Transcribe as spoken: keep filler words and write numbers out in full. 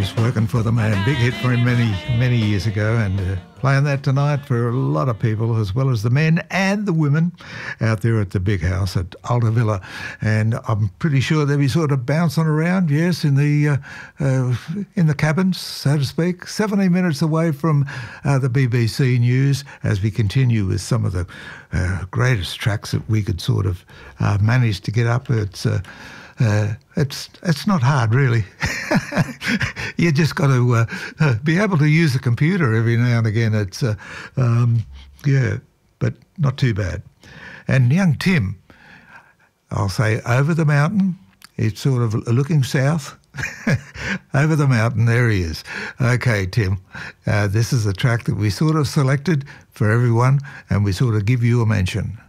just working for the man. Big hit for him many, many years ago, and uh, playing that tonight for a lot of people, as well as the men and the women out there at the big house at Alta Villa. And I'm pretty sure they'll be sort of bouncing around, yes, in the uh, uh, in the cabins, so to speak, seventeen minutes away from uh, the B B C News, as we continue with some of the uh, greatest tracks that we could sort of uh, manage to get up. It's uh, Uh, it's it's not hard, really. You just got to uh, uh, be able to use a computer every now and again. It's uh, um, yeah, but not too bad. And young Tim, I'll say, over the mountain. It's sort of looking south. Over the mountain, there he is. Okay, Tim, uh, this is a track that we sort of selected for everyone, and we sort of give you a mention.